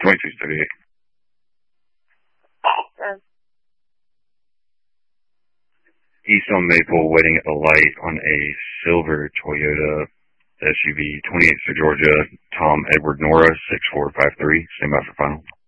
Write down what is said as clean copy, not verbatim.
2638. East on Maple, waiting at the light on a silver Toyota SUV, 28th to Georgia, Tom Edward Nora, 6453. Stand by for final.